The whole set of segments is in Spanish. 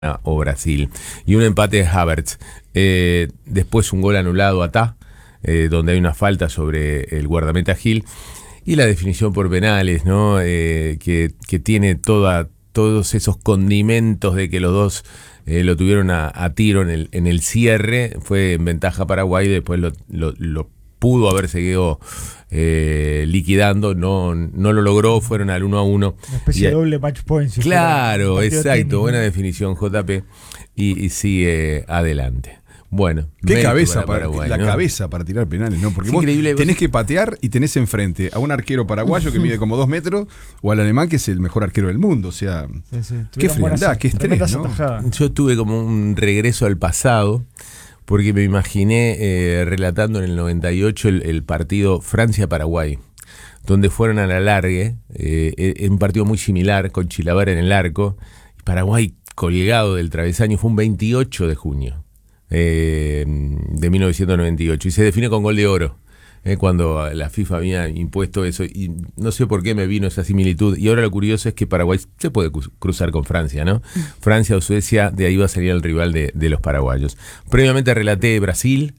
o Brasil. Y un empate de Havertz. Después un gol anulado a donde hay una falta sobre el guardameta Gil. Y la definición por penales, ¿no? Que tiene todos esos condimentos de que los dos lo tuvieron a tiro en el cierre. Fue en ventaja Paraguay, después lo pudo haber seguido liquidando, no lo logró, fueron al 1-1. Una especie de doble match point. Claro, exacto, buena definición, JP, y sigue adelante. Bueno, qué cabeza Paraguay, la ¿no? Cabeza para tirar penales, ¿no? Porque vos increíble. tenés que patear y tenés enfrente a un arquero paraguayo que mide como 2 metros o al alemán que es el mejor arquero del mundo. O sea, qué frialdad, qué estrés, ¿no? Yo tuve como un regreso al pasado, porque me imaginé relatando en el 98 el partido Francia-Paraguay, donde fueron a la largue, en un partido muy similar, con Chilaver en el arco, Paraguay colgado del travesaño. Fue un 28 de junio de 1998, y se define con gol de oro, cuando la FIFA había impuesto eso, y no sé por qué me vino esa similitud. Y ahora lo curioso es que Paraguay se puede cruzar con Francia, ¿no? Francia o Suecia, de ahí va a salir el rival de los paraguayos. Previamente relaté Brasil.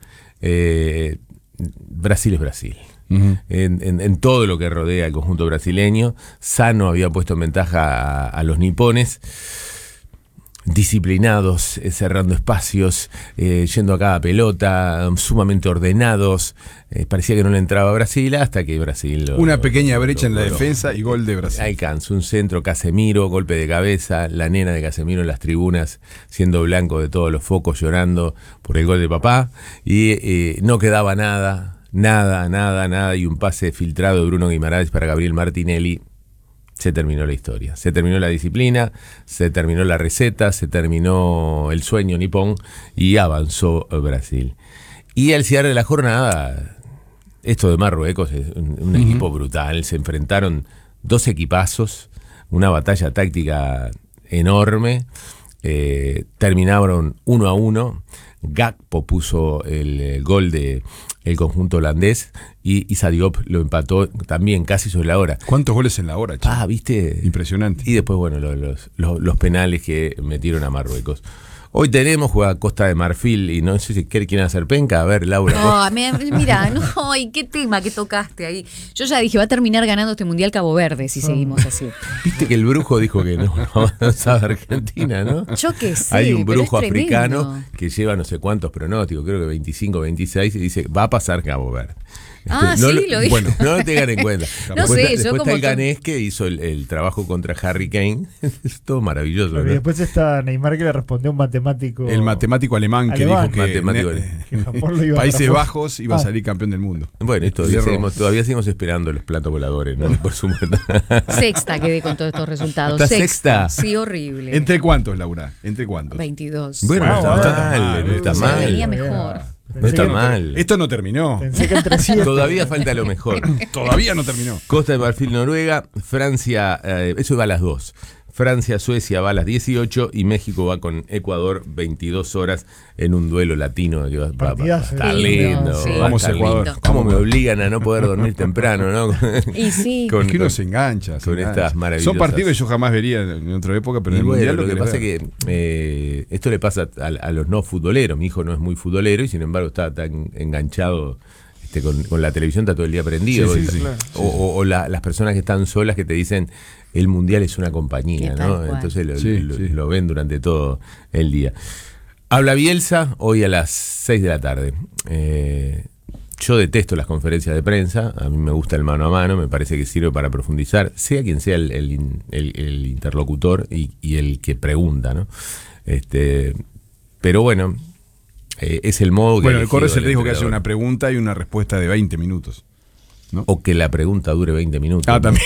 Brasil es Brasil. Uh-huh. En todo lo que rodea al conjunto brasileño. Sano había puesto en ventaja a los nipones, disciplinados, cerrando espacios, yendo a cada pelota, sumamente ordenados. Parecía que no le entraba a Brasil, hasta que Brasil una pequeña brecha en la defensa y gol de Brasil. Alcanzó un centro, Casemiro, golpe de cabeza, la nena de Casemiro en las tribunas, siendo blanco de todos los focos, llorando por el gol de papá, y no quedaba nada, y un pase filtrado de Bruno Guimaraes para Gabriel Martinelli. Se terminó la historia, se terminó la disciplina, se terminó la receta, se terminó el sueño nipón y avanzó Brasil. Y al cierre de la jornada, esto de Marruecos es un equipo brutal. Se enfrentaron dos equipazos, una batalla táctica enorme. Terminaron 1-1. Gakpo puso el gol de el conjunto holandés y Diop lo empató también casi sobre la hora. ¿Cuántos goles en la hora, chico? ¿Viste? Impresionante. Y después, bueno, los penales que metieron a Marruecos. Hoy juega Costa de Marfil, y no sé si quieren hacer penca. A ver, Laura. No, mira, no, y qué tema que tocaste ahí. Yo ya dije, va a terminar ganando este Mundial Cabo Verde si seguimos así. Viste que el brujo dijo que no avanzaba Argentina, ¿no? Yo qué sé. Hay un brujo africano tremendo, que lleva no sé cuántos pronósticos, creo que 25, 26, y dice, va a pasar Cabo Verde. Sí, lo dijo. Bueno, no lo tengan en cuenta. No sé, después yo como está el Ganés, que hizo el trabajo contra Harry Kane. Es todo maravilloso, ¿no? Y después está Neymar, que le respondió un matemático. El matemático alemán que dijo que Países Bajos iba a salir campeón del mundo. Bueno, todavía seguimos esperando los platos voladores, ¿no? Por supuesto. Sexta quedé con todos estos resultados. Sexta. Sí, horrible. ¿Entre cuántos, Laura? ¿Entre cuántos? 22. Bueno, no está mal. Venía mejor. No está mal. Esto no terminó. Pensé que entre 7. Todavía falta lo mejor. Todavía no terminó. Costa de Marfil, Noruega, Francia, eso va a las 2. Francia, Suecia va a las 18 y México va con Ecuador 22 horas en un duelo latino que va a estar lindo. Sí. Vamos a Ecuador. ¿Cómo me obligan a no poder dormir temprano, no? Y sí. Es que uno se engancha. Estas maravillosas. Son partidos que yo jamás vería en otra época, pero en el Mundial Mundial lo que pasa es que esto le pasa a los no futboleros. Mi hijo no es muy futbolero y sin embargo está tan enganchado con la televisión, está todo el día prendido. Sí, claro. O las personas que están solas, que te dicen el Mundial es una compañía, ¿no? Entonces lo ven durante todo el día. Habla Bielsa hoy a las 6 de la tarde. Yo detesto las conferencias de prensa, a mí me gusta el mano a mano, me parece que sirve para profundizar, sea quien sea el interlocutor y el que pregunta, ¿no? Pero bueno, es el modo que... Bueno, el Corre se le dijo que hace una pregunta y una respuesta de 20 minutos, ¿no? O que la pregunta dure 20 minutos. También.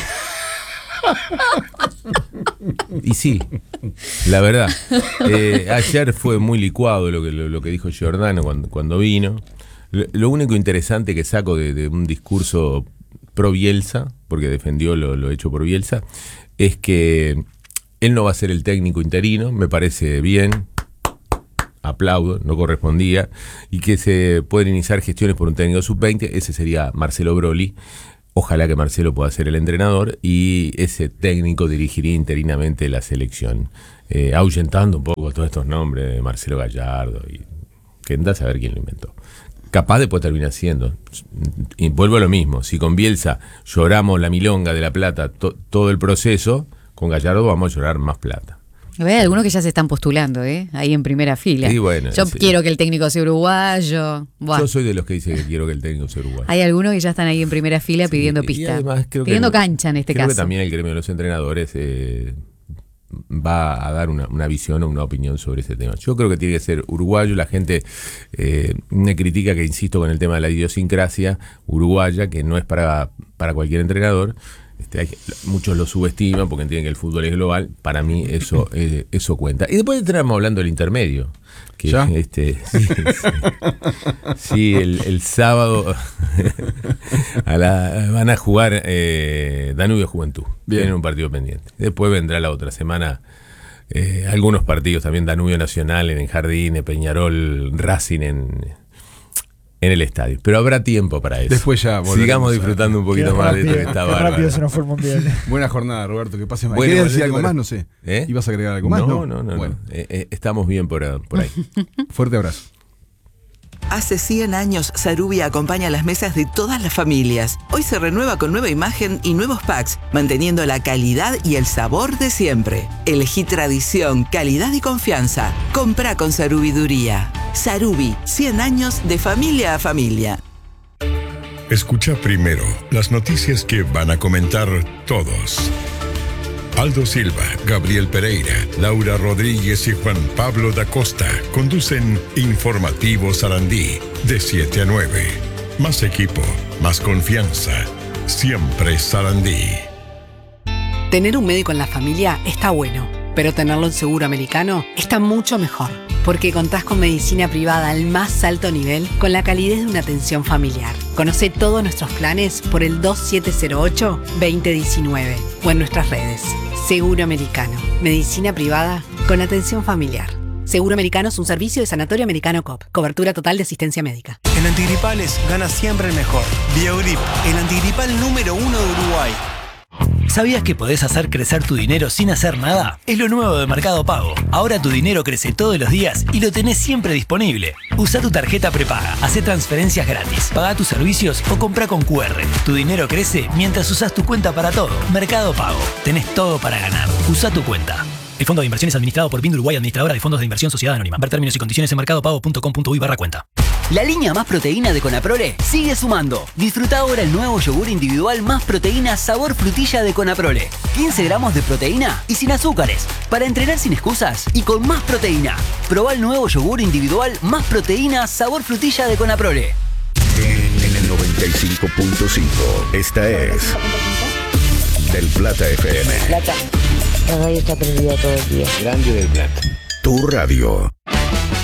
Y sí, la verdad. Ayer fue muy licuado lo que dijo Giordano cuando vino. Lo único interesante que saco de un discurso pro Bielsa, porque defendió lo hecho por Bielsa, es que él no va a ser el técnico interino, me parece bien, aplaudo, no correspondía, y que se pueden iniciar gestiones por un técnico sub-20, ese sería Marcelo Broly. Ojalá que Marcelo pueda ser el entrenador y ese técnico dirigiría interinamente la selección, ahuyentando un poco todos estos nombres de Marcelo Gallardo y que anda a saber quién lo inventó. Capaz después termina siendo. Y vuelvo a lo mismo, si con Bielsa lloramos la milonga de La Plata todo el proceso, con Gallardo vamos a llorar más plata. Hay algunos que ya se están postulando, ahí en primera fila. Y bueno, yo quiero que el técnico sea uruguayo. Buah. Yo soy de los que dice que quiero que el técnico sea uruguayo. Hay algunos que ya están ahí en primera fila pidiendo pista. Además, pidiendo cancha en este creo caso. Que también el gremio de los entrenadores va a dar una visión o una opinión sobre ese tema. Yo creo que tiene que ser uruguayo. La gente me critica que insisto con el tema de la idiosincrasia uruguaya, que no es para cualquier entrenador. Muchos lo subestiman porque entienden que el fútbol es global. Para mí eso cuenta. Y después estaremos hablando del intermedio. Que ¿Ya? Sí, el sábado van a jugar Danubio Juventud. Tienen un partido pendiente. Después vendrá la otra semana algunos partidos también, Danubio Nacional en el Jardín, Peñarol, Racing en el estadio. Pero habrá tiempo para eso. Después ya sigamos disfrutando un poquito más de esto que está bárbaro. rápido se nos fue el mundial. Buena jornada, Roberto, que pases mal. Bueno, ¿Quieres decir algo más? No sé. ¿Ibas a agregar algo más? No. Bueno. Estamos bien por ahí. Fuerte abrazo. Hace 100 años, Sarubi acompaña las mesas de todas las familias. Hoy se renueva con nueva imagen y nuevos packs, manteniendo la calidad y el sabor de siempre. Elegí tradición, calidad y confianza. Comprá con Sarubiduría. Sarubi, 100 años de familia a familia. Escucha primero las noticias que van a comentar todos. Aldo Silva, Gabriel Pereira, Laura Rodríguez y Juan Pablo da Costa conducen Informativo Sarandí de 7 a 9. Más equipo, más confianza. Siempre Sarandí. Tener un médico en la familia está bueno, pero tenerlo en Seguro Americano está mucho mejor, porque contás con medicina privada al más alto nivel con la calidez de una atención familiar. Conoce todos nuestros planes por el 2708-2019 o en nuestras redes. Seguro Americano, medicina privada con atención familiar. Seguro Americano es un servicio de Sanatorio Americano Coop. Cobertura total de asistencia médica. En antigripales gana siempre el mejor. Biogrip, el antigripal número 1 de Uruguay. ¿Sabías que podés hacer crecer tu dinero sin hacer nada? Es lo nuevo de Mercado Pago. Ahora tu dinero crece todos los días y lo tenés siempre disponible. Usa tu tarjeta prepaga, hacé transferencias gratis, paga tus servicios o compra con QR. Tu dinero crece mientras usás tu cuenta para todo. Mercado Pago. Tenés todo para ganar. Usa tu cuenta. El fondo de inversión es administrado por BIN Uruguay, administradora de fondos de inversión Sociedad Anónima. Ver términos y condiciones en mercadopago.com.uy/cuenta. La línea Más Proteína de Conaprole sigue sumando. Disfruta ahora el nuevo yogur individual Más Proteína sabor frutilla de Conaprole. 15 gramos de proteína y sin azúcares. Para entrenar sin excusas y con más proteína. Probá el nuevo yogur individual Más Proteína sabor frutilla de Conaprole. En el 95.5, esta es Del Plata FM. La radio está prendida todo el día. Grande del Plata. Tu radio.